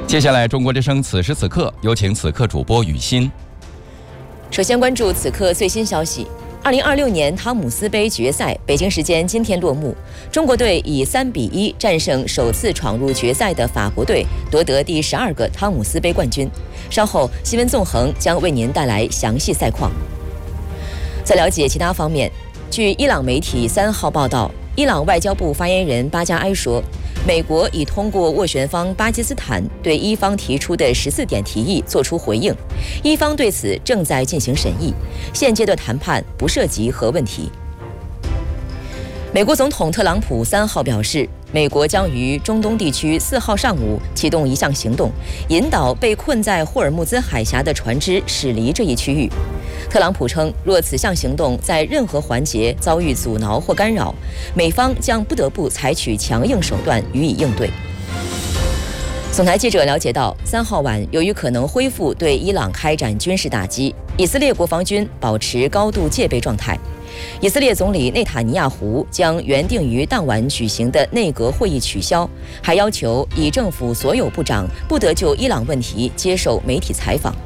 接下来，中国之声此时此刻有请此刻主播雨欣。 首先关注此刻最新消息。2026年汤姆斯杯决赛，北京时间今天落幕。中国队以3-1战胜首次闯入决赛的法国队，夺得第12个汤姆斯杯冠军。稍后，新闻纵横将为您带来详细赛况。在了解其他方面，据伊朗媒体3号报道，伊朗外交部发言人巴加埃说，美国已通过斡旋方巴基斯坦对伊方提出的14点提议作出回应，伊方对此正在进行审议，现阶段谈判不涉及核问题。美国总统特朗普3号表示，美国将于中东地区4号上午启动一项行动，引导被困在霍尔木兹海峡的船只驶离这一区域。特朗普称，若此项行动在任何环节遭遇阻挠或干扰，美方将不得不采取强硬手段予以应对。总台记者了解到，3号晚，由于可能恢复对伊朗开展军事打击，以色列国防军保持高度戒备状态。以色列总理内塔尼亚胡将原定于当晚举行的内阁会议取消，还要求以政府所有部长不得就伊朗问题接受媒体采访。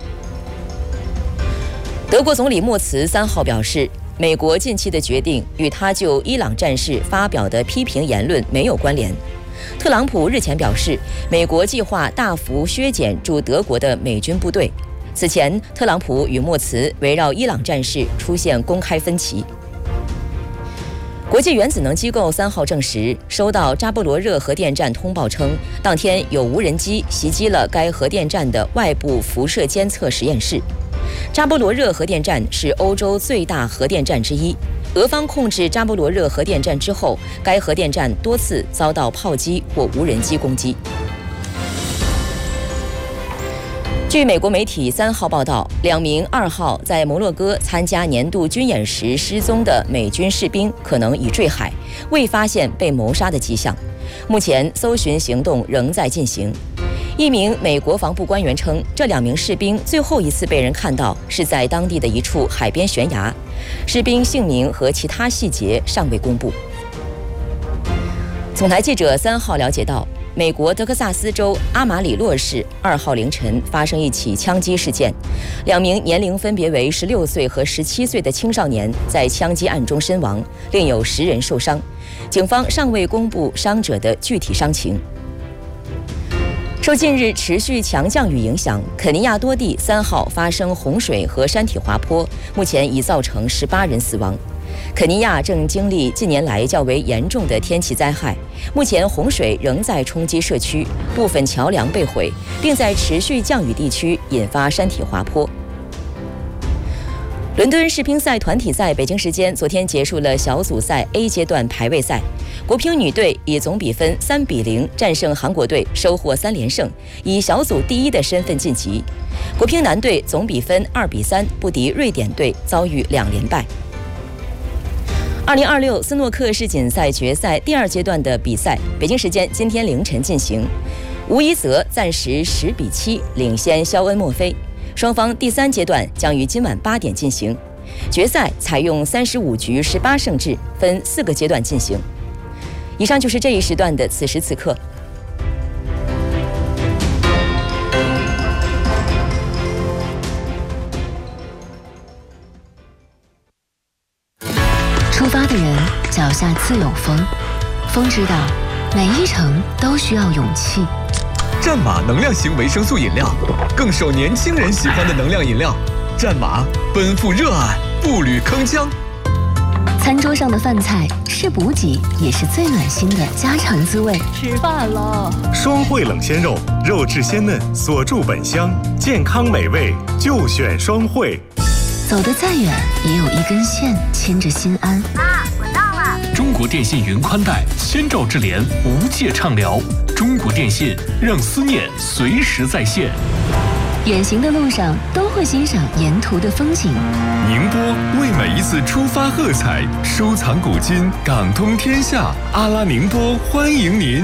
德国总理默茨3号表示，美国近期的决定与他就伊朗战事发表的批评言论没有关联。特朗普日前表示，美国计划大幅削减驻德国的美军部队。此前，特朗普与默茨围绕伊朗战事出现公开分歧。国际原子能机构3号证实，收到扎波罗热核电站通报称，当天有无人机袭击了该核电站的外部辐射监测实验室。扎波罗热核电站是欧洲最大核电站之一。俄方控制扎波罗热核电站之后，该核电站多次遭到炮击或无人机攻击。据美国媒体3号报道，2名2号在摩洛哥参加年度军演时失踪的美军士兵可能已坠海，未发现被谋杀的迹象。目前搜寻行动仍在进行。一名美国防部官员称，这2名士兵最后一次被人看到是在当地的一处海边悬崖，士兵姓名和其他细节尚未公布。总台记者3号了解到，美国德克萨斯州阿马里洛市2号凌晨发生一起枪击事件，2名年龄分别为16岁和17岁的青少年在枪击案中身亡，另有10人受伤。警方尚未公布伤者的具体伤情。受近日持续强降雨影响，肯尼亚多地3号发生洪水和山体滑坡，目前已造成18人死亡。肯尼亚正经历近年来较为严重的天气灾害，目前洪水仍在冲击社区，部分桥梁被毁，并在持续降雨地区引发山体滑坡。伦敦世乒赛团体赛北京时间昨天结束了小组赛 A 阶段排位赛，国乒女队以总比分3-0战胜韩国队，收获3连胜，以小组第1的身份晋级。国乒男队总比分2-3不敌瑞典队，遭遇2连败。2026斯诺克世锦赛决赛第2阶段的比赛，北京时间今天凌晨进行。吴一泽暂时10-7领先肖恩·墨菲，双方第3阶段将于今晚8点进行。决赛采用35局18胜制，分4个阶段进行。以上就是这一时段的此时此刻。 出发的人脚下自有风，风知道每一程都需要勇气。 战马能量型维生素饮料，更受年轻人喜欢的能量饮料。战马奔赴热爱，步履铿锵。 餐桌上的饭菜是补给，也是最暖心的家常滋味。 吃饭了， 双汇冷鲜肉，肉质鲜嫩，锁住本香，健康美味就选双汇。 走得再远，也有一根线牵着心安。 妈，我到了。 中国电信云宽带，千兆智联，无界畅聊。中国电信让思念随时在线。 远行的路上都会欣赏沿途的风景。 宁波为每一次出发喝彩，收藏古今，港通天下。阿拉宁波欢迎您。